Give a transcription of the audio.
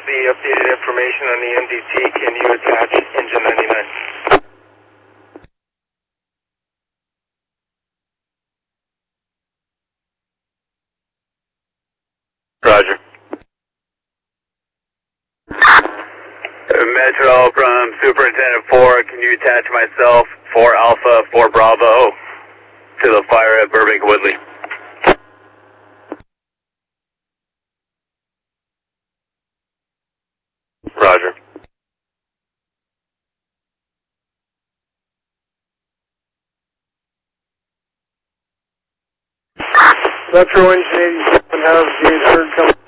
the updated information on the MDT. Can you attach engine 99? Roger. Metro from Superintendent 4, can you attach myself 4 Alpha, 4 Bravo to the fire at Burbank Woodley? Roger. Metro engine 87 has the 800 coming.